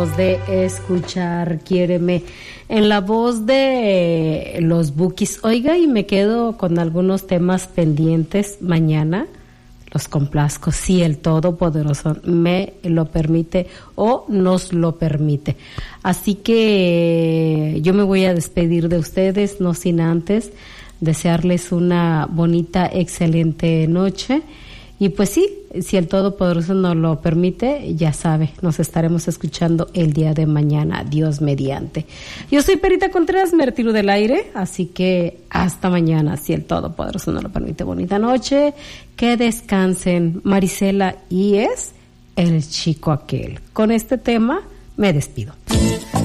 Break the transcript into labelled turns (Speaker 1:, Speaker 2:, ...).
Speaker 1: De escuchar Quiéreme en la voz de los Bukis. Oiga, y me quedo con algunos temas pendientes. Mañana los complazco, si el Todopoderoso me lo permite o nos lo permite. Así que yo me voy a despedir de ustedes, no sin antes desearles una bonita, excelente noche. Y pues sí, si el Todopoderoso nos lo permite, ya sabe, nos estaremos escuchando el día de mañana, Dios mediante. Yo soy Perita Contreras, me retiro del aire, así que hasta mañana, si el Todopoderoso nos lo permite. Bonita noche, que descansen. Marisela y es el chico aquel. Con este tema me despido.